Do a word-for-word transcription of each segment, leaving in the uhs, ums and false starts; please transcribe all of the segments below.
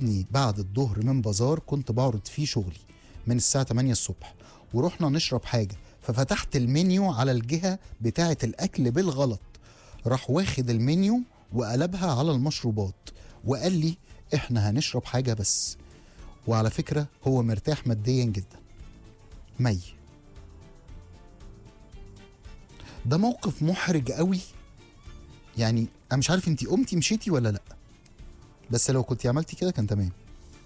خدني بعد الظهر من بازار كنت بعرض فيه شغلي من الساعة تمانية الصبح، ورحنا نشرب حاجة، ففتحت المنيو على الجهة بتاعة الأكل بالغلط، راح واخد المنيو وقلبها على المشروبات وقال لي احنا هنشرب حاجة بس، وعلى فكرة هو مرتاح ماديا جدا. مي، ده موقف محرج قوي. يعني انا مش عارف انتي قمتي مشيتي ولا لا، بس لو كنتي عملتي كده كان تمام.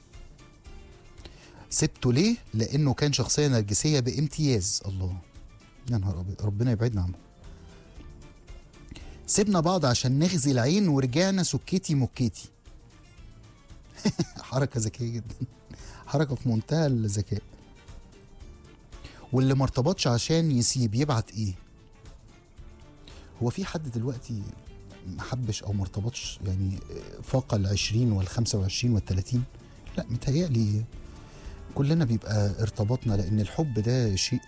سبته ليه؟ لانه كان شخصيه نرجسيه بامتياز. الله، يا نهار ابيض، ربنا يبعدنا عنه. سيبنا بعض عشان نغزي العين ورجعنا سكيتي مكيتي. حركه ذكيه جدا، حركه في منتهى الذكاء. واللي ما ارتبطش عشان يسيب يبعت ايه؟ هو في حد دلوقتي ما حبش او ما ارتبطش يعني فاق العشرين والخمسة وعشرين والتلاتين؟ لا، متهيألي كلنا بيبقى ارتبطنا، لان الحب ده شيء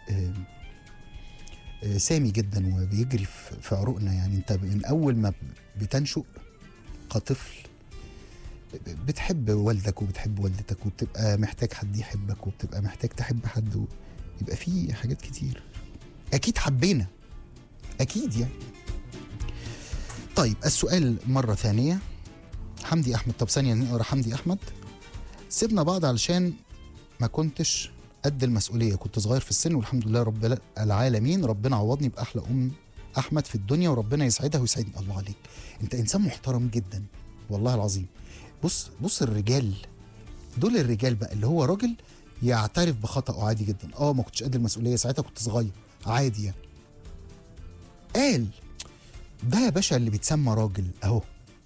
سامي جدا وبيجري في عروقنا. يعني انت من اول ما بتنشؤ كطفل بتحب والدك وبتحب والدتك، وبتبقى محتاج حد يحبك، وبتبقى محتاج تحب حد، يبقى في حاجات كتير اكيد حبينا، اكيد يعني. طيب السؤال مرة ثانية، حمدي أحمد. طب ثانية نقرأ حمدي أحمد. سيبنا بعض علشان ما كنتش قد المسؤولية، كنت صغير في السن والحمد لله رب العالمين، ربنا عوضني بأحلى أم أحمد في الدنيا، وربنا يسعدها ويسعدني. الله عليك، أنت إنسان محترم جدا والله العظيم. بص بص الرجال دول، الرجال بقى اللي هو راجل يعترف بخطأه عادي جدا. اه ما كنتش قد المسؤولية ساعتها، كنت صغير عادي يعني. قال ده يا باشا اللي بيتسمى راجل اهو.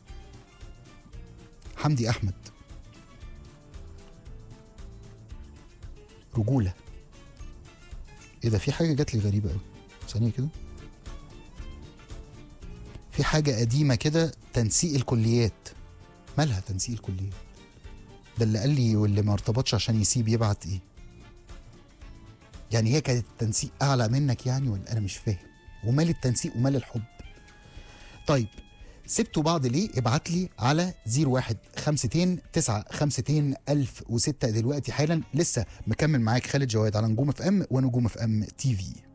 حمدي احمد، رجوله. ايه ده؟ في حاجه جات لي غريبه قوي، ثانيه كده. في حاجه قديمه كده، تنسيق الكليات. مالها تنسيق الكليات؟ ده اللي قال لي واللي ما ارتبطش عشان يسيب يبعت ايه؟ يعني هي كانت التنسيق اعلى منك يعني، ولا انا مش فاهم؟ ومال التنسيق ومال الحب؟ طيب سبتوا بعض ليه؟ ابعت لي على صفر واحد خمسة تسعة خمسة ألف وستة دلوقتي حالا. لسه مكمل معاك خالد جواد على نجوم اف ام ونجوم اف ام تي في.